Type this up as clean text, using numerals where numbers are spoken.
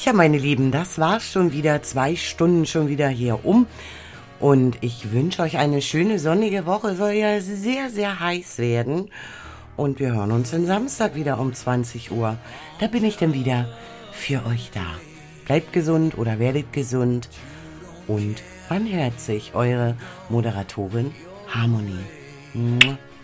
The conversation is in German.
Ja, meine Lieben, das war's schon wieder. 2 Stunden schon wieder hier um. Und ich wünsche euch eine schöne sonnige Woche. Soll ja sehr, sehr heiß werden. Und wir hören uns den Samstag wieder um 20 Uhr. Da bin ich dann wieder für euch da. Bleibt gesund oder werdet gesund. Und man hört sich, eure Moderatorin Harmonie.